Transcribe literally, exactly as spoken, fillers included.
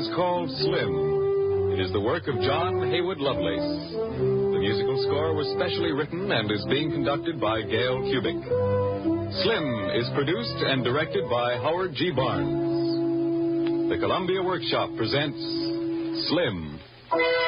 is called Slim. It is the work of John Haywood Lovelace. The musical score was specially written and is being conducted by Gail Kubik. Slim is produced and directed by Howard G. Barnes. The Columbia Workshop presents Slim.